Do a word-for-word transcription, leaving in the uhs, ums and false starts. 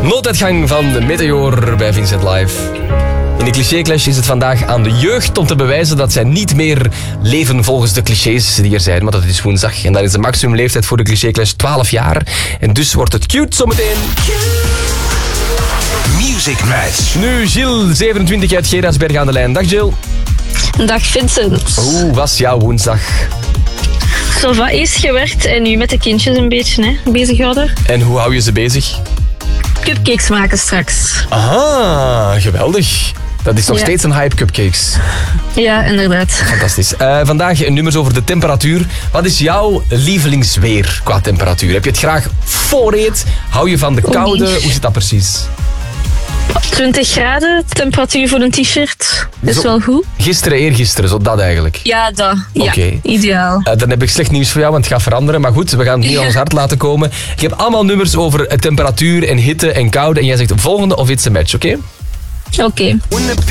Nooduitgang van Meteor bij Vincent Live. In de Cliché-clash is het vandaag aan de jeugd om te bewijzen dat zij niet meer leven volgens de clichés die er zijn. Maar dat is woensdag en daar is de maximumleeftijd voor de Cliché-clash twaalf jaar. En dus wordt het cute zometeen. Music Match. Nu Gilles, zevenentwintig uit Gerardsberg aan de lijn. Dag Gilles. Dag Vincent. Hoe was jouw woensdag? Zo wat eerst gewerkt en nu met de kindjes een beetje hè, bezighouden. En hoe hou je ze bezig? Cupcakes maken straks. Aha, geweldig. Dat is nog Ja. steeds een hype, cupcakes. Ja, inderdaad. Fantastisch. Uh, vandaag nummers over de temperatuur. Wat is jouw lievelingsweer qua temperatuur? Heb je het graag vooreet? Hou je van de koude? nee. Hoe zit dat precies? twintig graden, temperatuur voor een t-shirt. Is Zo. wel goed. Gisteren, eergisteren, zo dat eigenlijk. Ja, dat. Ja, Oké. ideaal. Uh, dan heb ik slecht nieuws voor jou, want het gaat veranderen. Maar goed, we gaan het niet aan ons hart laten komen. Ik heb allemaal nummers over temperatuur en hitte en koude. En jij zegt volgende of it's a match, oké? Oké. Wouldn't it